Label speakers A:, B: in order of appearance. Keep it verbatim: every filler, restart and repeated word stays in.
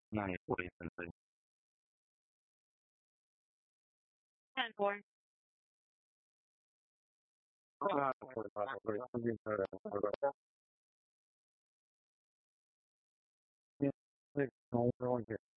A: 那也不会很对。
B: 看过。
A: 那我把我会附近的那个因为从中学